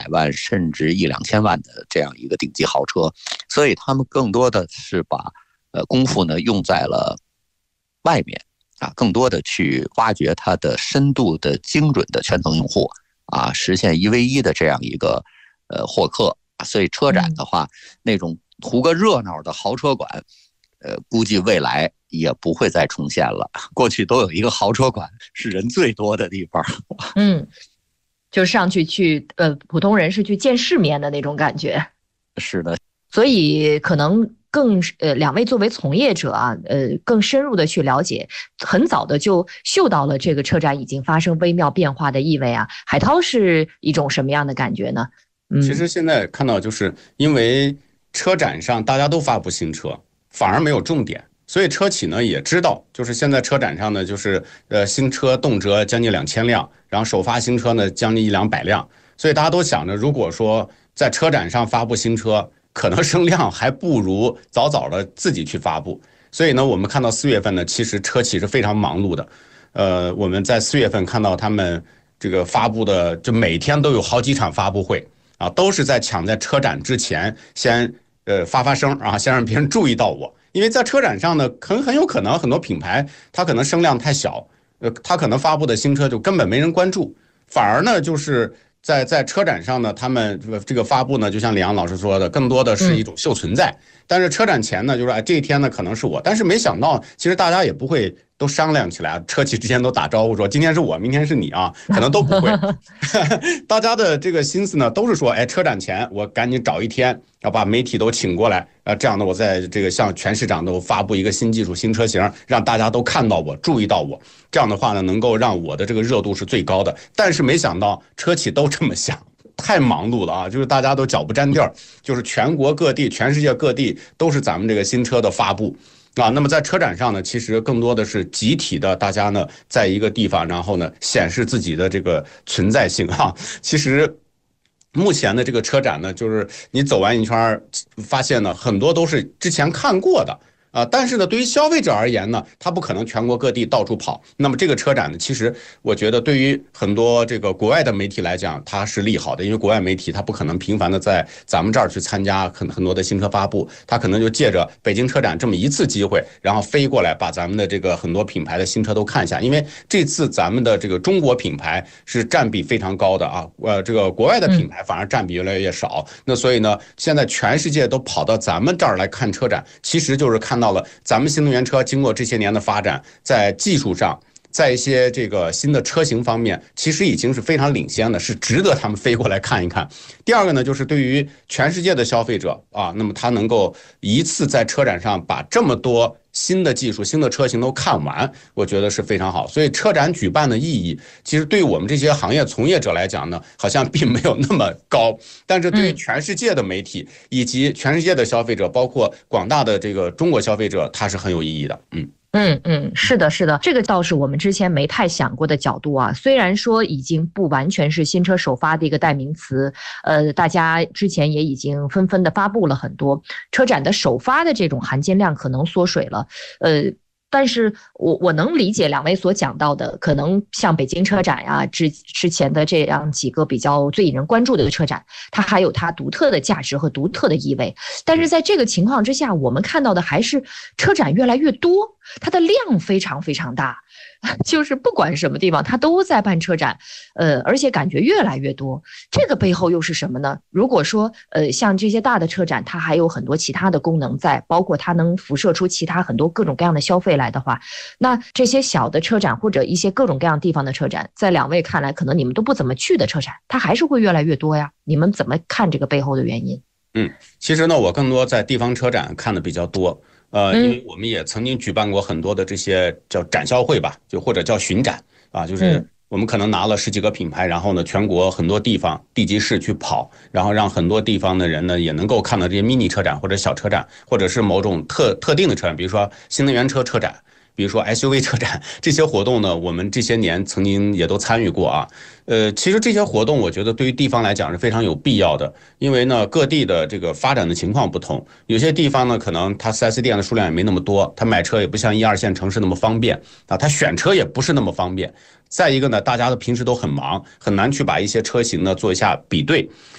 万甚至一两千万的这样一个顶级豪车，所以他们更多的是把功夫呢用在了外面啊，更多的去挖掘它的深度的精准的圈层用户啊，实现1v1的这样一个获客。所以车展的话，那种图个热闹的豪车馆，估计未来也不会再重现了。过去都有一个豪车馆是人最多的地方。 就上去普通人是去见世面的那种感觉。 是的， 所以可能两位作为从业者啊，更深入的去了解，很早的就嗅到了这个车展已经发生微妙变化的意味啊。海涛是一种什么样的感觉呢？ 其实现在看到，就是因为车展上大家都发布新车，反而没有重点，所以车企呢也知道，就是现在车展上呢，就是新车动辄将近2000辆，然后首发新车呢将近100-200辆，所以大家都想着，如果说在车展上发布新车，可能声量还不如早早的自己去发布。所以呢，我们看到4月份呢，其实车企是非常忙碌的。我们在4月份看到他们这个发布的，就每天都有好几场发布会啊，都是在抢在车展之前先发声啊，先让别人注意到我。因为在车展上呢，很有可能很多品牌它可能声量太小，它可能发布的新车就根本没人关注，反而呢就是在车展上呢，他们这个发布呢，就像李阳老师说的，更多的是一种秀存在。但是车展前呢，就是这一天呢可能是我，但是没想到，其实大家也不会都商量起来，车企之间都打招呼说今天是我，明天是你啊，可能都不会。大家的这个心思呢，都是说，车展前我赶紧找一天，要把媒体都请过来，这样呢，我在这个向全市场都发布一个新技术、新车型，让大家都看到我、注意到我。这样的话呢，能够让我的这个热度是最高的。但是没想到车企都这么想。太忙碌了啊！就是大家都脚不沾地儿，就是全国各地、全世界各地都是咱们这个新车的发布啊。那么在车展上呢，其实更多的是集体的，大家呢在一个地方，然后呢显示自己的这个存在性哈。其实目前的这个车展呢，就是你走完一圈，发现呢很多都是之前看过的。但是呢，对于消费者而言呢，他不可能全国各地到处跑。那么这个车展呢，其实我觉得对于很多这个国外的媒体来讲，它是利好的，因为国外媒体它不可能频繁的在咱们这儿去参加很多的新车发布，它可能就借着北京车展这么一次机会，然后飞过来把咱们的这个很多品牌的新车都看一下。因为这次咱们的这个中国品牌是占比非常高的啊，这个国外的品牌反而占比越来越少。那所以呢，现在全世界都跑到咱们这儿来看车展，其实就是看到了咱们新能源车经过这些年的发展，在技术上，在一些这个新的车型方面，其实已经是非常领先的，是值得他们飞过来看一看。第二个呢，就是对于全世界的消费者啊，那么他能够一次在车展上把这么多新的技术、新的车型都看完，我觉得是非常好。所以车展举办的意义，其实对于我们这些行业从业者来讲呢，好像并没有那么高。但是对于全世界的媒体以及全世界的消费者，包括广大的这个中国消费者，它是很有意义的。 是的，是的，这个倒是我们之前没太想过的角度啊。虽然说已经不完全是新车首发的一个代名词，大家之前也已经纷纷的发布了很多车展的首发的这种含金量可能缩水了，但是我能理解两位所讲到的，可能像北京车展呀，之前的这样几个比较最引人关注的车展，它还有它独特的价值和独特的意味。但是在这个情况之下，我们看到的还是车展越来越多，它的量非常非常大，就是不管什么地方它都在办车展，而且感觉越来越多。这个背后又是什么呢？如果说像这些大的车展，它还有很多其他的功能在，包括它能辐射出其他很多各种各样的消费来的话，那这些小的车展或者一些各种各样地方的车展，在两位看来，可能你们都不怎么去的车展，它还是会越来越多呀。你们怎么看这个背后的原因？ 其实呢，我更多在地方车展看的比较多。因为我们也曾经举办过很多的这些叫展销会吧，就或者叫巡展啊，就是我们可能拿了10几个品牌，然后呢，全国很多地方地级市去跑，然后让很多地方的人呢也能够看到这些 mini 车展或者小车展，或者是某种特定的车展，比如说新能源车展，比如说 SUV 车展，这些活动呢，我们这些年曾经也都参与过啊。其实这些活动我觉得对于地方来讲是非常有必要的，因为呢各地的这个发展的情况不同，有些地方呢可能它 4S 店的数量也没那么多，它买车也不像1、2线城市那么方便啊，它选车也不是那么方便。再一个呢，大家的平时都很忙，很难去把一些车型呢做一下比对。